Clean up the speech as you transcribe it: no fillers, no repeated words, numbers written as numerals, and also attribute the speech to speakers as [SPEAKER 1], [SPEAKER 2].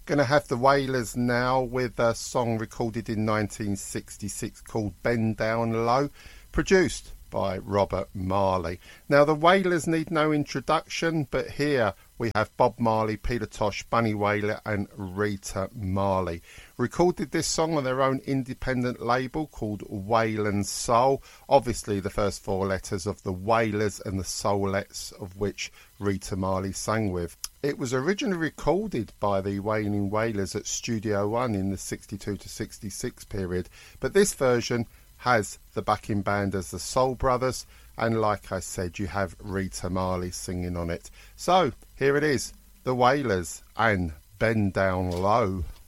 [SPEAKER 1] Going to have the Wailers now with a song recorded in 1966 called Bend Down Low, produced by Robert Marley. Now the Wailers need no introduction, but here we have Bob Marley, Peter Tosh, Bunny Wailer and Rita Marley. Recorded this song on their own independent label called Wailing Soul. Obviously the first four letters of the Wailers and the Soulettes, of which Rita Marley sang with. It was originally recorded by the Wailing Wailers at Studio One in the 62 to 66 period, but this version has the backing band as the Soul Brothers, and like I said, you have Rita Marley singing on it. So here it is, the Wailers and Bend Down Low.